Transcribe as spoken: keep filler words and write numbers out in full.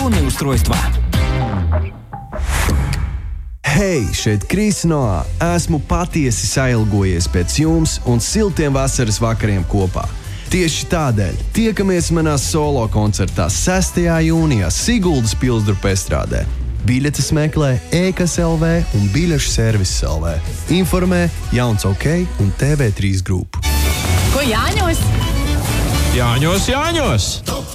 электронные устройства. Hei, šeit Kris Noā. Esmu patiesi sailgojies pēc jums un siltiem vasaras vakariem kopā. Tieši tādēļ tiekamies manā solo koncertā sestajā jūnijā Siguldas Pilsdrupa estrādē. Biļetes meklē e-kas L V un biļešu servis L V. Informē Jauns OK un T V trīs grupu. Ko Jāņos? Jāņos, Jāņos! Top